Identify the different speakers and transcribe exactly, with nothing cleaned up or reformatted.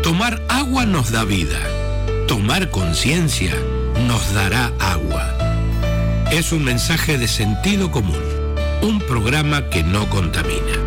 Speaker 1: Tomar agua nos da vida. Tomar conciencia nos dará agua. Es un mensaje de sentido común. Un programa que no contamina.